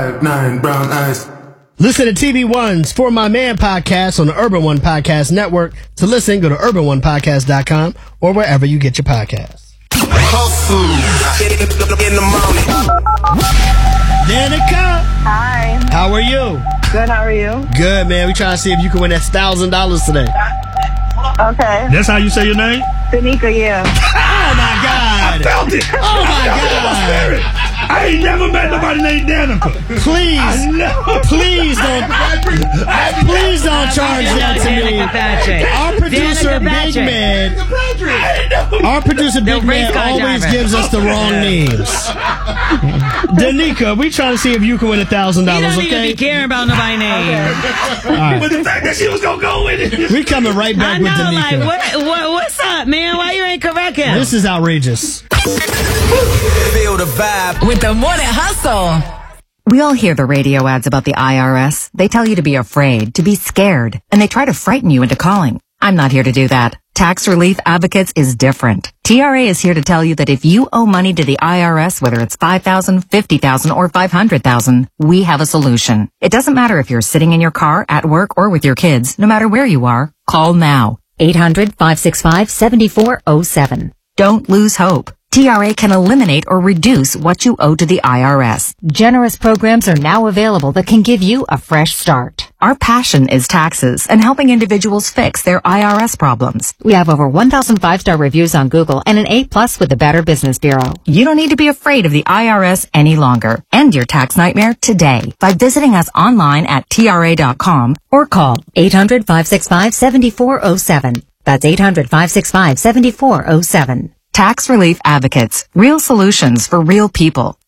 5'9" brown eyes. Listen to TV1's For My Man podcast on the Urban One Podcast Network. To listen, go to urban1podcast.com or wherever you get your podcasts. Hustle in the morning. Danica. Hi. How are you? Good, how are you? Good, man. We trying to see if you can win that $1,000 today. Okay. That's how you say your name? Danica, yeah. Oh, my God. I felt it. Oh, my I felt it in my God. spirit. I ain't never met nobody named Danica. Please don't charge that to me. Our producer, Big Man, always gives us the wrong names. Danica, we trying to see if you can win $1,000, You don't need to okay? be caring about nobody's name. But the fact that she was going to go with it. We coming right back I know, with Danica. like, what's up, man? Why you ain't correct him? This is outrageous. Feel the vibe With the Morning Hustle. We all hear the radio ads about the IRS. They tell you to be afraid, to be scared, and they try to frighten you into calling. I'm not here to do that. Tax Relief Advocates is different. TRA is here to tell you that if you owe money to the IRS, whether it's $5,000, $50,000, or $500,000, we have a solution. It doesn't matter if you're sitting in your car, at work, or with your kids. No matter where you are, call now. 800-565-7407. Don't lose hope. TRA can eliminate or reduce what you owe to the IRS. Generous programs are now available that can give you a fresh start. Our passion is taxes and helping individuals fix their IRS problems. We have over 1,000 5-star reviews on Google and an A+ with the Better Business Bureau. You don't need to be afraid of the IRS any longer. End your tax nightmare today by visiting us online at TRA.com or call 800-565-7407. That's 800-565-7407. Tax Relief Advocates. Real solutions for real people.